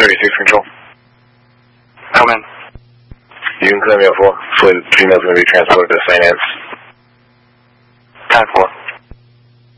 36 Control. Come in. You can clear me up for female's going to be transported to St. Anne's. 10-4.